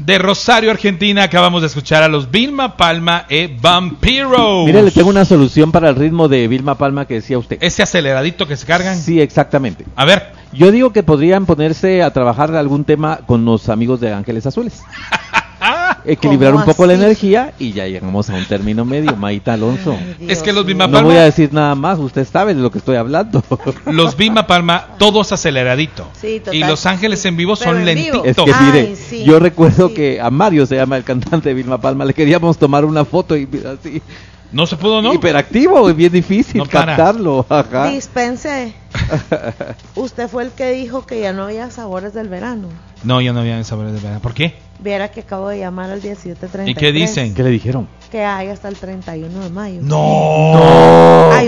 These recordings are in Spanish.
De Rosario, Argentina, acabamos de escuchar a los Vilma Palma y Vampiros. Mire, le tengo una solución para el ritmo de Vilma Palma que decía usted. Ese aceleradito que se cargan. Sí, exactamente. A ver. Yo digo que podrían ponerse a trabajar algún tema con los amigos de Ángeles Azules. Equilibrar un poco la energía y ya llegamos a un término medio. Maíta Alonso. Es que los Vilma Palma... No voy a decir nada más, usted sabe de lo que estoy hablando. Los Vilma Palma, todos aceleradito. Sí, total. Y Los Ángeles en vivo son lentitos. Es que mire, yo recuerdo que a Mario, se llama el cantante de Vilma Palma, le queríamos tomar una foto y así... No se pudo, ¿no? Hiperactivo, es bien difícil captarlo. Ajá. Dispense. Usted fue el que dijo que ya no había sabores del verano. No, ya no había sabores del verano. ¿Por qué? Viera que acabo de llamar al 1733. ¿Y qué dicen? ¿Qué le dijeron? Que hay hasta el 31 de mayo. ¡No! Hay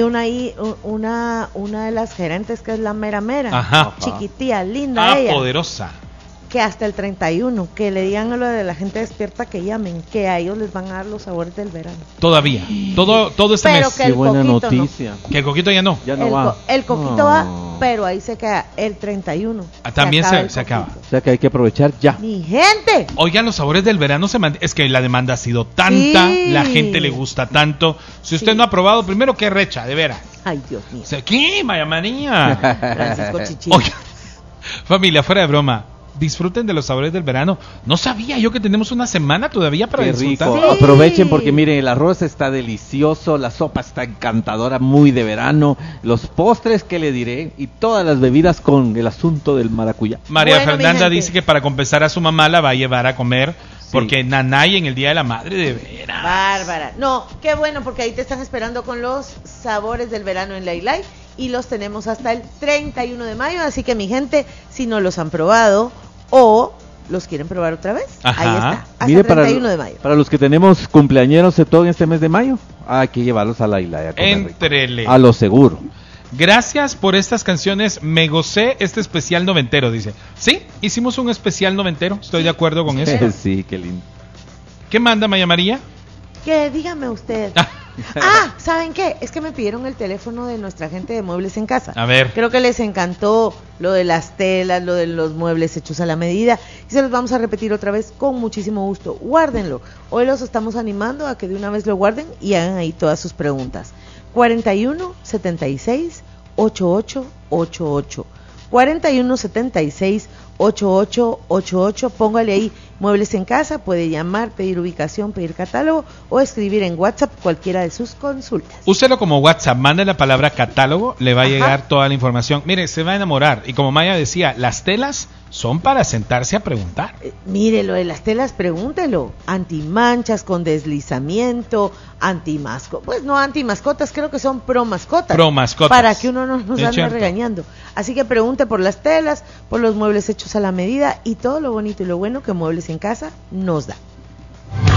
una de las gerentes que es la mera. Ajá. Chiquitía, linda ella. Poderosa. Que hasta el 31, que le digan a lo de la gente despierta que llamen, que a ellos les van a dar los sabores del verano. Todavía, todo este pero mes. Que el Qué buena coquito noticia. No. Que el coquito ya no. Ya no va. El coquito va, pero ahí se queda el 31. También se acaba. O sea que hay que aprovechar ya. Mi gente. Oigan, los sabores del verano es que la demanda ha sido tanta, la gente le gusta tanto. Si usted no ha probado, primero que recha, de veras. Ay, Dios mío. ¿Qué, Maya María? Francisco Chichín. Oigan, familia, fuera de broma. Disfruten de los sabores del verano. No sabía yo que tenemos una semana todavía para disfrutar. Rico. Sí. Aprovechen porque miren, el arroz está delicioso, la sopa está encantadora, muy de verano, los postres que le diré y todas las bebidas con el asunto del maracuyá. María Fernanda dice que para compensar a su mamá la va a llevar a comer porque Nanay en el Día de la Madre, de veras. Bárbara. No, qué bueno porque ahí te están esperando con los sabores del verano en Lailay y los tenemos hasta el 31 de mayo, así que mi gente, si no los han probado o los quieren probar otra vez, Ajá. ahí está, hasta Mire, el 31 de mayo. Para los que tenemos cumpleañeros de todo en este mes de mayo, hay que llevarlos a Lailay a comer Entrele. rico. A lo seguro. Gracias por estas canciones, me gocé este especial noventero, dice. Sí, hicimos un especial noventero, estoy de acuerdo con eso. Sí, qué lindo. ¿Qué manda, Maya María? Que dígame usted. ¿Saben qué? Es que me pidieron el teléfono de nuestra gente de Muebles en Casa. A ver. Creo que les encantó lo de las telas, lo de los muebles hechos a la medida. Y se los vamos a repetir otra vez con muchísimo gusto. Guárdenlo. Hoy los estamos animando a que de una vez lo guarden y hagan ahí todas sus preguntas. 41 76 88 88. 41 76 8888. Póngale ahí Muebles en Casa, puede llamar, pedir ubicación, pedir catálogo o escribir en WhatsApp cualquiera de sus consultas. Úselo como WhatsApp, mande la palabra catálogo, le va a llegar toda la información. Mire, se va a enamorar y como Maya decía, las telas son para sentarse a preguntar. Mire, lo de las telas, pregúntelo. Antimanchas, con deslizamiento, antimascotas. Pues no antimascotas, creo que son pro mascotas. Pro mascotas. Para que uno no nos ande regañando. Así que pregunte por las telas, por los muebles hechos a la medida y todo lo bonito y lo bueno que Muebles en Casa nos da.